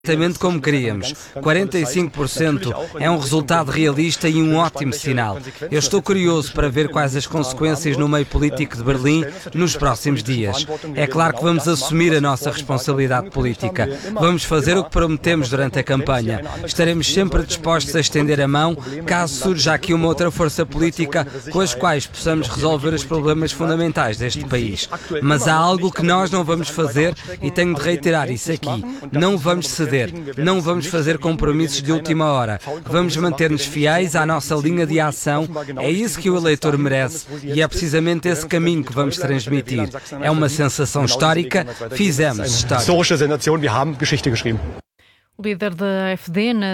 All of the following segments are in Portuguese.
Exatamente como queríamos. 45% é um resultado realista e um ótimo sinal. Eu estou curioso para ver quais as consequências no meio político de Berlim nos próximos dias. É claro que vamos assumir a nossa responsabilidade política. Vamos fazer o que prometemos durante a campanha. Estaremos sempre dispostos a estender a mão caso surja aqui uma outra força política com as quais possamos resolver os problemas fundamentais deste país. Mas há algo que nós não vamos fazer e tenho de reiterar isso aqui. Não vamos ceder. Não vamos fazer compromissos de última hora. Vamos manter-nos fiéis à nossa linha de ação. É isso que o eleitor merece e é precisamente esse caminho que vamos transmitir. É uma sensação histórica. Fizemos história. O líder da AfD na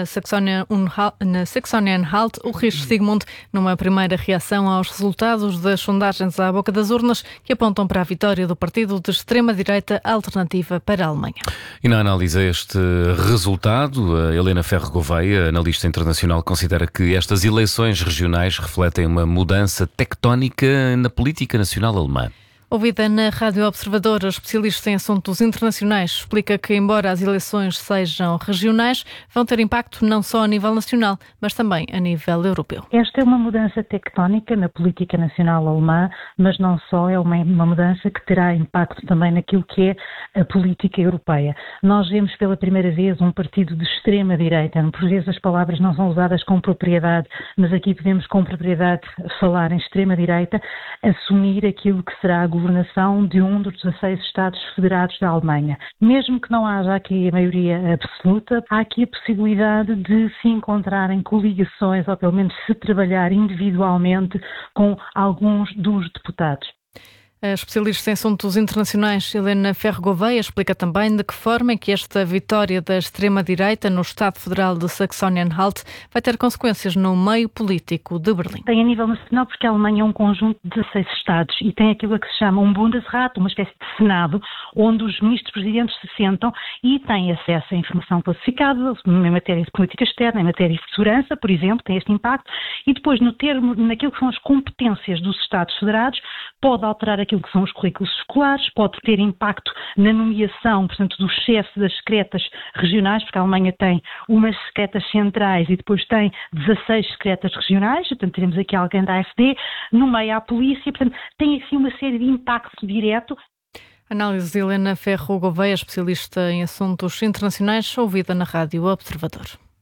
Saxónia-Anhalt, Ulrich Sigmund, numa primeira reação aos resultados das sondagens à boca das urnas que apontam para a vitória do partido de extrema-direita Alternativa para a Alemanha. E na análise a este resultado, a Helena Ferro Gouveia, analista internacional, considera que estas eleições regionais refletem uma mudança tectónica na política nacional alemã. Ouvida na Rádio Observador, a especialista em assuntos internacionais explica que, embora as eleições sejam regionais, vão ter impacto não só a nível nacional, mas também a nível europeu. Esta é uma mudança tectónica na política nacional alemã, mas não só, é uma mudança que terá impacto também naquilo que é a política europeia. Nós vemos pela primeira vez um partido de extrema-direita, por vezes as palavras não são usadas com propriedade, mas aqui podemos com propriedade falar em extrema-direita, assumir aquilo que será a governação de um dos 16 Estados Federados da Alemanha. Mesmo que não haja aqui a maioria absoluta, há aqui a possibilidade de se encontrarem coligações, ou pelo menos se trabalhar individualmente com alguns dos deputados. A especialista em assuntos internacionais Helena Ferro Gouveia explica também de que forma é que esta vitória da extrema-direita no Estado Federal de Saxónia-Anhalt vai ter consequências no meio político de Berlim. Tem a nível nacional porque a Alemanha é um conjunto de 16 Estados e tem aquilo que se chama um Bundesrat, uma espécie de Senado, onde os ministros-presidentes se sentam e têm acesso à informação classificada, em matéria de política externa, em matéria de segurança, por exemplo, tem este impacto, e depois naquilo que são as competências dos Estados Federados, pode alterar aquilo que são os currículos escolares, pode ter impacto na nomeação, portanto, dos chefes das secretas regionais, porque a Alemanha tem umas secretas centrais e depois tem 16 secretas regionais, portanto, teremos aqui alguém da AfD, no meio à polícia, portanto, tem assim uma série de impacto direto. Análise de Helena Ferro Gouveia, especialista em assuntos internacionais, ouvida na Rádio Observador.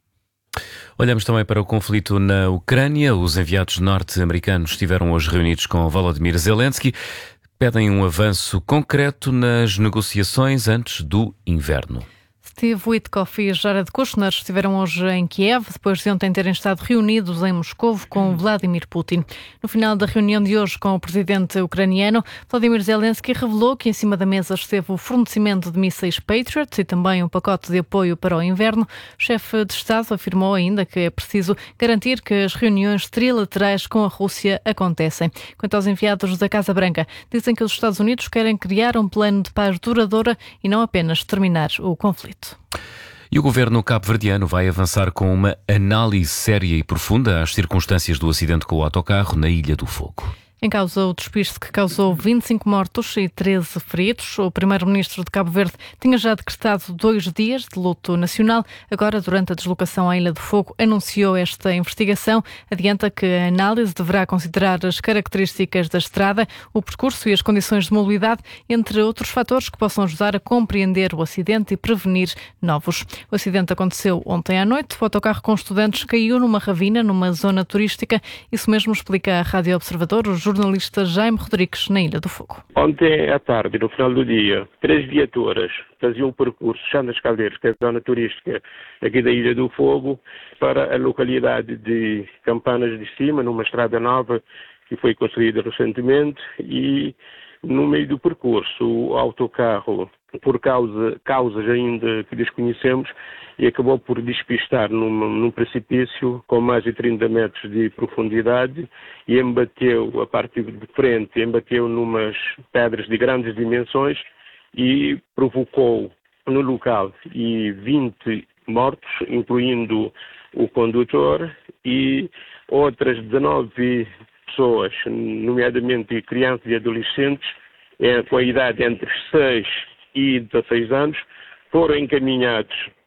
Olhamos também para o conflito na Ucrânia. Os enviados norte-americanos estiveram hoje reunidos com Volodymyr Zelensky. Pedem um avanço concreto nas negociações antes do inverno. Steve Witkoff e Jared Kushner estiveram hoje em Kiev, depois de ontem terem estado reunidos em Moscou com Vladimir Putin. No final da reunião de hoje com o presidente ucraniano, Volodymyr Zelensky revelou que em cima da mesa esteve o fornecimento de mísseis Patriot e também um pacote de apoio para o inverno. O chefe de Estado afirmou ainda que é preciso garantir que as reuniões trilaterais com a Rússia acontecem. Quanto aos enviados da Casa Branca, dizem que os Estados Unidos querem criar um plano de paz duradoura e não apenas terminar o conflito. E o governo cabo-verdiano vai avançar com uma análise séria e profunda às circunstâncias do acidente com o autocarro na Ilha do Fogo. Em causa o despiste que causou 25 mortos e 13 feridos, o primeiro-ministro de Cabo Verde tinha já decretado 2 dias de luto nacional. Agora, durante a deslocação à Ilha do Fogo, anunciou esta investigação. Adianta que a análise deverá considerar as características da estrada, o percurso e as condições de mobilidade, entre outros fatores que possam ajudar a compreender o acidente e prevenir novos. O acidente aconteceu ontem à noite. O autocarro com estudantes caiu numa ravina, numa zona turística. Isso mesmo explica a Rádio Observador, o jornalista Jaime Rodrigues, na Ilha do Fogo. Ontem à tarde, no final do dia, 3 viaturas faziam o percurso já nas Caldeiras, que é a zona turística aqui da Ilha do Fogo, para a localidade de Campanas de Cima, numa estrada nova que foi construída recentemente, e no meio do percurso o autocarro, por causas ainda que desconhecemos, e acabou por despistar num precipício com mais de 30 metros de profundidade e embateu, a parte de frente, embateu numas pedras de grandes dimensões e provocou no local 20 mortos, incluindo o condutor, e outras 19 pessoas, nomeadamente crianças e adolescentes, com a idade entre 6 e 16 anos, foram encaminhados